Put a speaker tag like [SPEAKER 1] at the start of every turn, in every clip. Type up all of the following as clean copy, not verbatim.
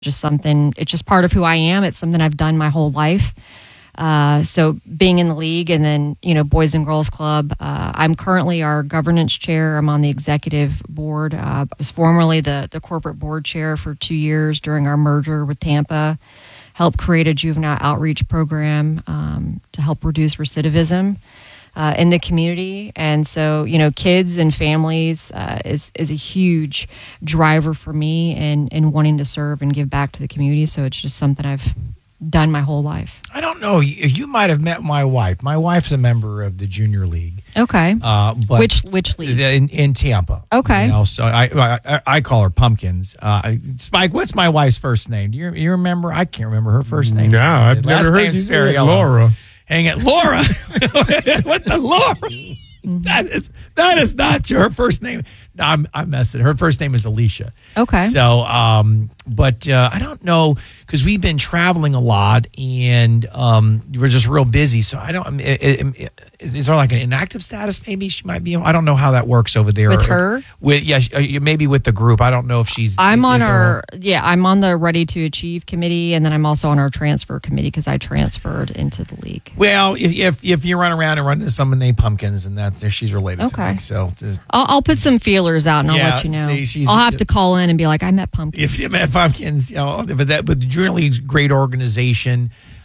[SPEAKER 1] just something, it's just part of who I am. It's something I've done my whole life. So being in the league and then, Boys and Girls Club, I'm currently our governance chair. I'm on the executive board. I was formerly the corporate board chair for 2 years during our merger with Tampa, helped create a juvenile outreach program to help reduce recidivism in the community. And so, kids and families is a huge driver for me in wanting to serve and give back to the community. So it's just something I've done my whole life.
[SPEAKER 2] I don't know. You might have met my wife. My wife's a member of the junior league.
[SPEAKER 1] Okay.
[SPEAKER 2] But
[SPEAKER 1] which league?
[SPEAKER 2] In Tampa.
[SPEAKER 1] Okay.
[SPEAKER 2] So I call her Pumpkins. Spike, what's my wife's first name? Do you remember? I can't remember her first name.
[SPEAKER 3] No, I've never heard you say Laura.
[SPEAKER 2] Hang it, Laura. What the Laura? That is not her first name. No, I'm messing. Her first name is Alicia.
[SPEAKER 1] Okay.
[SPEAKER 2] So, but I don't know because we've been traveling a lot and we're just real busy. So I don't. Is there like an inactive status? Maybe she might be. I don't know how that works over there
[SPEAKER 1] with her.
[SPEAKER 2] Maybe with the group. I don't know if she's.
[SPEAKER 1] I'm on I'm on the Ready to Achieve committee, and then I'm also on our transfer committee because I transferred into the league.
[SPEAKER 2] Well, if you run around and run into someone named Pumpkins, and that's she's related.
[SPEAKER 1] Okay.
[SPEAKER 2] To me, so
[SPEAKER 1] I'll put some feelers out and I'll let you know. I'll have to call in and be like, I met Pumpkins.
[SPEAKER 2] If you met Pumpkins, but the Junior League's a great organization.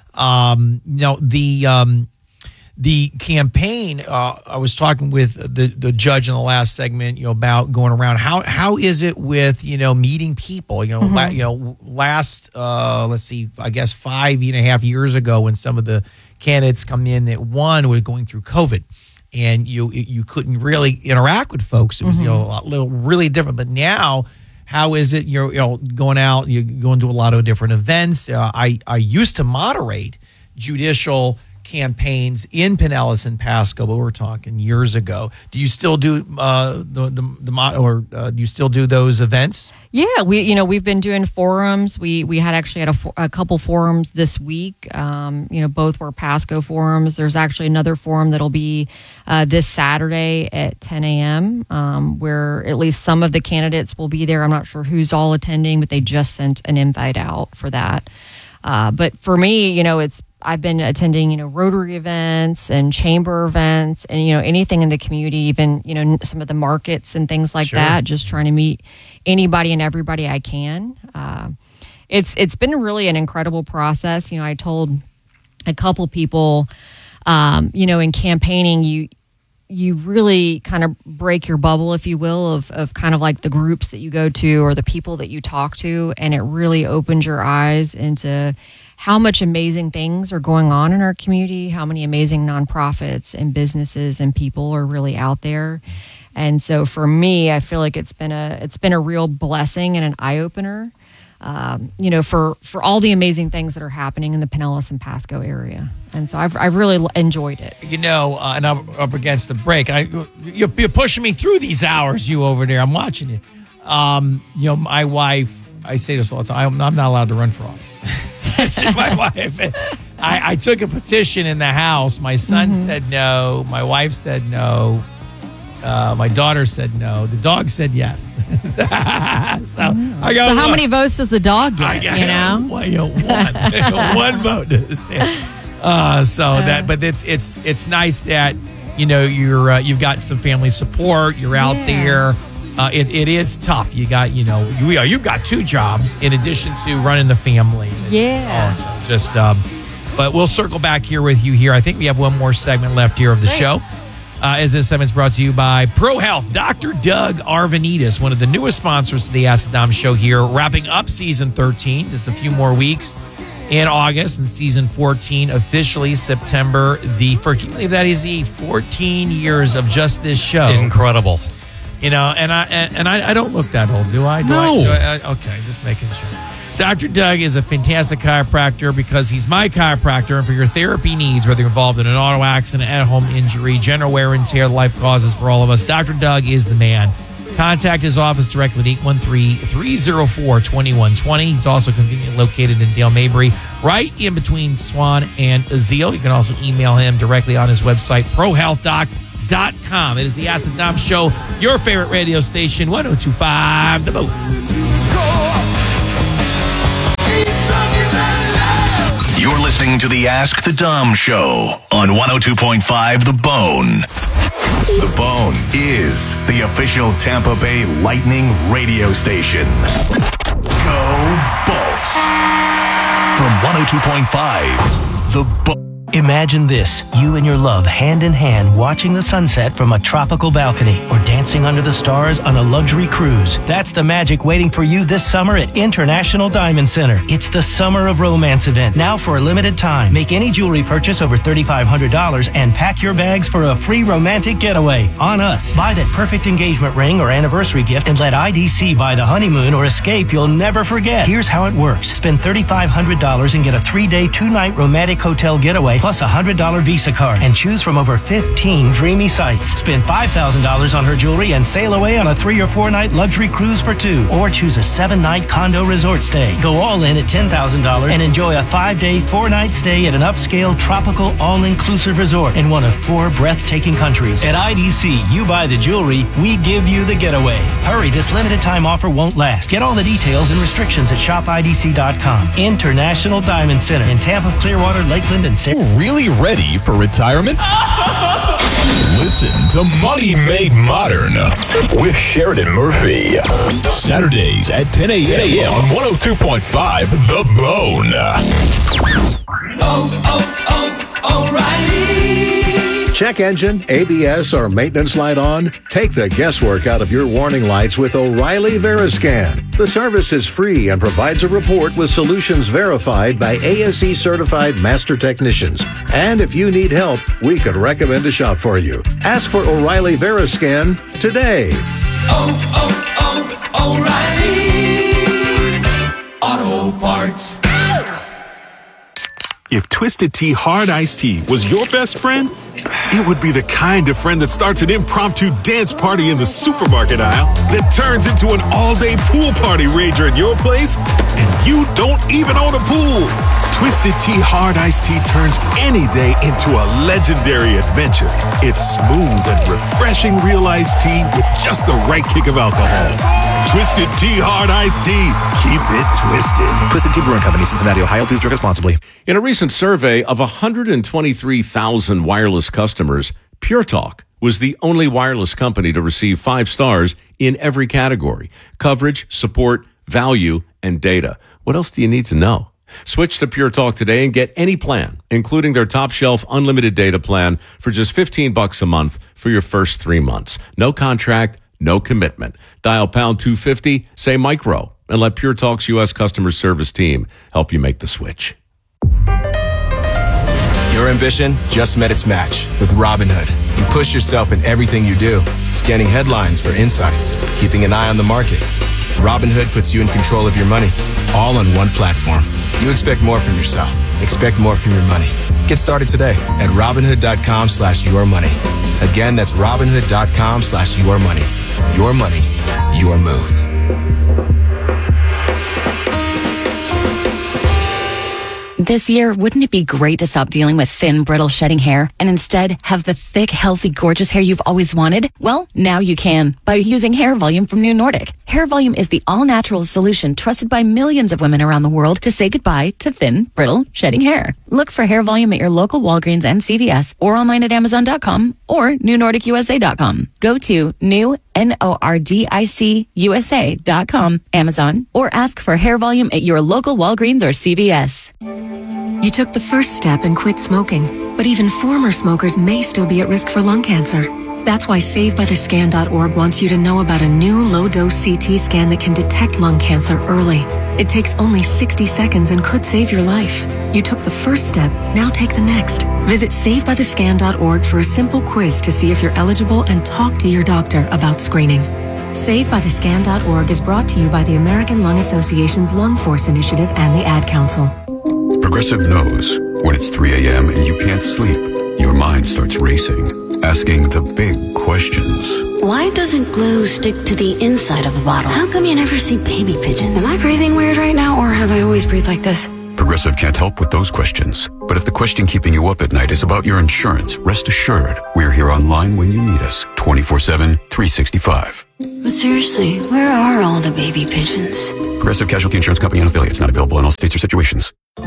[SPEAKER 2] The campaign. I was talking with the judge in the last segment, about going around. How is it with meeting people? Last let's see, I guess 5.5 years ago, when some of the candidates come in that one was going through COVID. And you couldn't really interact with folks. It was a little really different. But now, how is it? You're going out. You're going to a lot of different events. I used to moderate judicial campaigns in Pinellas and Pasco, but we're talking years ago. Do you still do do you still do those events?
[SPEAKER 1] Yeah, we've been doing forums. We had a couple forums this week. Both were Pasco forums. There's actually another forum that'll be this Saturday at 10 a.m. Where at least some of the candidates will be there. I'm not sure who's all attending, but they just sent an invite out for that. But for me, I've been attending, Rotary events and chamber events and, anything in the community, even, some of the markets and things like that, just trying to meet anybody and everybody I can. It's been really an incredible process. I told a couple people, in campaigning, you really kind of break your bubble, if you will, of kind of like the groups that you go to or the people that you talk to. And it really opens your eyes into how much amazing things are going on in our community, how many amazing nonprofits and businesses and people are really out there. And so for me, I feel like it's been a real blessing and an eye opener, for all the amazing things that are happening in the Pinellas and Pasco area. And so I've really enjoyed it.
[SPEAKER 2] And I'm up against the break. You're pushing me through these hours, you over there. I'm watching you. My wife, I say this all the time, I'm not allowed to run for office. My wife. I took a petition in the House. My son said no. My wife said no. My daughter said no. The dog said yes. So
[SPEAKER 1] how many votes does the dog get?
[SPEAKER 2] One vote. But it's nice that you've got some family support. You're out there. It is tough. You got you've got 2 jobs in addition to running the family.
[SPEAKER 1] Yeah.
[SPEAKER 2] Awesome. Just but we'll circle back here with you here. I think we have one more segment left here of the show. As this segment's brought to you by Pro Health. Dr. Doug Arvanitis, one of the newest sponsors of the Ask the Dom show here, wrapping up season 13, just a few more weeks in August, and season 14 officially September can you believe that is 14 years of just this show.
[SPEAKER 4] Incredible.
[SPEAKER 2] And I don't look that old, do I?
[SPEAKER 4] No.
[SPEAKER 2] Okay, just making sure. Dr. Doug is a fantastic chiropractor because he's my chiropractor, and for your therapy needs, whether you're involved in an auto accident, at-home injury, general wear and tear, life causes for all of us, Dr. Doug is the man. Contact his office directly at 813-304-2120. He's also conveniently located in Dale Mabry, right in between Swan and Azeel. You can also email him directly on his website, prohealthdoc.com. It is the Ask the Dom Show, your favorite radio station, 102.5 The Boat.
[SPEAKER 4] listening to the Ask the Dom Show on 102.5 The Bone. The Bone is the official Tampa Bay Lightning radio station. Go Bolts! From 102.5 The Bone.
[SPEAKER 5] Imagine this, you and your love hand in hand watching the sunset from a tropical balcony or dancing under the stars on a luxury cruise. That's the magic waiting for you this summer at International Diamond Center. It's the Summer of Romance event, now for a limited time. Make any jewelry purchase over $3,500 and pack your bags for a free romantic getaway on us. Buy that perfect engagement ring or anniversary gift and let IDC buy the honeymoon or escape you'll never forget. Here's how it works. Spend $3,500 and get a 3-day, 2-night romantic hotel getaway plus a $100 Visa card and choose from over 15 dreamy sites. Spend $5,000 on her jewelry and sail away on a 3 or 4 night luxury cruise for 2, or choose a 7-night condo resort stay. Go all in at $10,000 and enjoy a 5-day, 4-night stay at an upscale tropical all-inclusive resort in one of 4 breathtaking countries. At IDC, you buy the jewelry, we give you the getaway. Hurry, this limited time offer won't last. Get all the details and restrictions at shopidc.com. International Diamond Center in Tampa, Clearwater, Lakeland, and Sarasota.
[SPEAKER 6] Really ready for retirement? Listen to Money Made Modern with Sheridan Murphy. Saturdays at 10 a.m. on 102.5 The Bone.
[SPEAKER 7] O'Reilly. Check engine, ABS, or maintenance light on? Take the guesswork out of your warning lights with O'Reilly Veriscan. The service is free and provides a report with solutions verified by ASE certified master technicians. And if you need help, we could recommend a shop for you. Ask for O'Reilly Veriscan today.
[SPEAKER 4] O'Reilly Auto Parts.
[SPEAKER 8] If Twisted Tea Hard Iced Tea was your best friend, it would be the kind of friend that starts an impromptu dance party in the supermarket aisle that turns into an all-day pool party rager at your place, and you don't even own a pool. Twisted Tea Hard Iced Tea turns any day into a legendary adventure. It's smooth and refreshing real iced tea with just the right kick of alcohol. Twisted Tea Hard Iced Tea. Keep it twisted.
[SPEAKER 9] Twisted Tea Brewing Company, Cincinnati, Ohio. Please drink responsibly.
[SPEAKER 10] In a recent survey of 123,000 wireless customers, Pure Talk was the only wireless company to receive 5 stars in every category: coverage, support, value, and data. What else do you need to know? Switch to Pure Talk today and get any plan, including their top shelf unlimited data plan for just $15 a month for your first 3 months. No contract, no commitment. Dial pound 250, say micro, and let Pure Talk's U.S. customer service team help you make the switch.
[SPEAKER 11] Your ambition just met its match with Robinhood. You push yourself in everything you do, scanning headlines for insights, keeping an eye on the market. Robinhood puts you in control of your money, all on one platform. You expect more from yourself. Expect more from your money. Get started today at Robinhood.com/yourmoney. Again, that's Robinhood.com/yourmoney. Your money, your move.
[SPEAKER 12] This year, wouldn't it be great to stop dealing with thin, brittle, shedding hair and instead have the thick, healthy, gorgeous hair you've always wanted? Well, now you can by using Hair Volume from New Nordic. Hair Volume is the all-natural solution trusted by millions of women around the world to say goodbye to thin, brittle, shedding hair. Look for Hair Volume at your local Walgreens and CVS or online at Amazon.com or NewNordicUSA.com. Go to NordicUSA.com, Amazon, or ask for Hair Volume at your local Walgreens or CVS.
[SPEAKER 13] You took the first step and quit smoking, but even former smokers may still be at risk for lung cancer. That's why SaveByTheScan.org wants you to know about a new low-dose CT scan that can detect lung cancer early. It takes only 60 seconds and could save your life. You took the first step, now take the next. Visit SaveByTheScan.org for a simple quiz to see if you're eligible and talk to your doctor about screening. SaveByTheScan.org is brought to you by the American Lung Association's Lung Force Initiative and the Ad Council.
[SPEAKER 14] Progressive knows when it's 3 a.m. and you can't sleep, your mind starts racing, asking the big questions.
[SPEAKER 15] Why doesn't glue stick to the inside of the bottle? How come you never see baby pigeons? Am I breathing weird right now, or have I always breathed like this?
[SPEAKER 14] Progressive can't help with those questions. But if the question keeping you up at night is about your insurance, rest assured, we're here online when you need us, 24/7, 365.
[SPEAKER 15] But seriously, where are all the baby pigeons?
[SPEAKER 14] Progressive Casualty Insurance Company and affiliates, not available in all states or situations.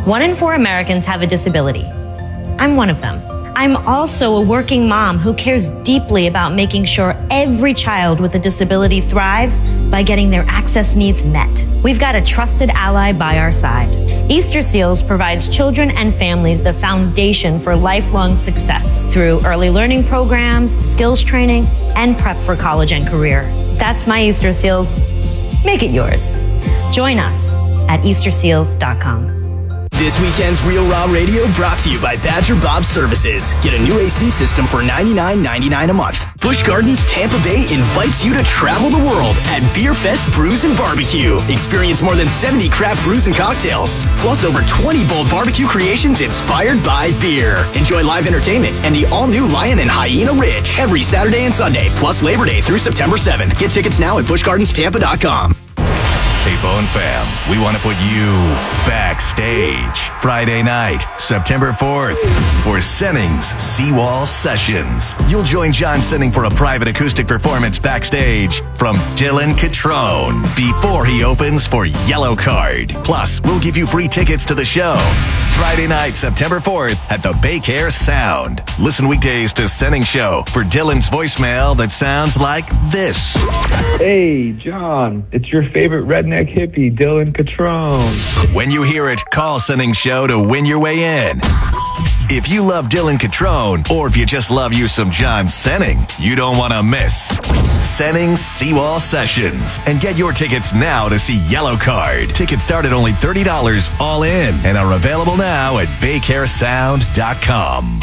[SPEAKER 16] 1 in 4 Americans have a disability. I'm one of them. I'm also a working mom who cares deeply about making sure every child with a disability thrives by getting their access needs met. We've got a trusted ally by our side. Easter Seals provides children and families the foundation for lifelong success through early learning programs, skills training, and prep for college and career. That's my Easter Seals. Make it yours. Join us at easterseals.com.
[SPEAKER 17] This weekend's Real Raw Radio brought to you by Badger Bob Services. Get a new AC system for $99.99 a month. Busch Gardens Tampa Bay invites you to travel the world at Beer Fest Brews and Barbecue. Experience more than 70 craft brews and cocktails, plus over 20 bold barbecue creations inspired by beer. Enjoy live entertainment and the all-new Lion and Hyena Ridge every Saturday and Sunday, plus Labor Day through September 7th. Get tickets now at buschgardenstampa.com.
[SPEAKER 4] Hey, Bone Fam, we want to put you backstage Friday night, September 4th, for Senning's Seawall Sessions. You'll join John Senning for a private acoustic performance backstage from Dylan Catrone before he opens for Yellow Card. Plus, we'll give you free tickets to the show. Friday night, September 4th at the Baycare Sound. Listen weekdays to Senning Show for Dylan's voicemail that sounds like this.
[SPEAKER 18] Hey, John, it's your favorite redneck hippie, Dylan Catrone.
[SPEAKER 4] When you hear it, call Senning Show to win your way in. If you love Dylan Catrone, or if you just love you some John Senning, you don't want to miss Senning's Seawall Sessions. And get your tickets now to see Yellow Card. Tickets start at only $30 all in and are available now at BayCareSound.com.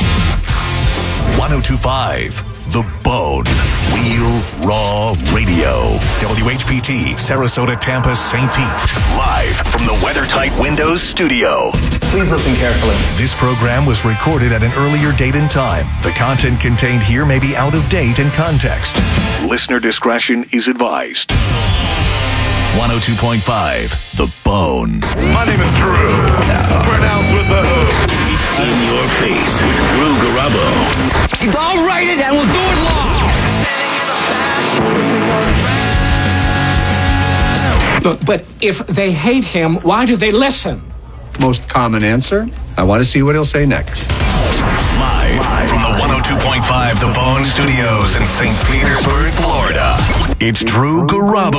[SPEAKER 4] 1025 The Bone. Real Raw Radio. WHPT, Sarasota, Tampa, St. Pete. Live from the WeatherTight Windows studio.
[SPEAKER 17] Please listen carefully.
[SPEAKER 4] This program was recorded at an earlier date and time. The content contained here may be out of date and context. Listener discretion is advised. 102.5 The Bone.
[SPEAKER 8] My name is Drew. Pronounced with the O.
[SPEAKER 4] It's in your face with Drew Garabo.
[SPEAKER 19] I'll write it and we'll do it live.
[SPEAKER 20] Look, but if they hate him, why do they listen?
[SPEAKER 21] Most common answer, I want to see what he'll say next.
[SPEAKER 4] Live from the 102.5 The Bone Studios in St. Petersburg, Florida. It's Drew Garabo.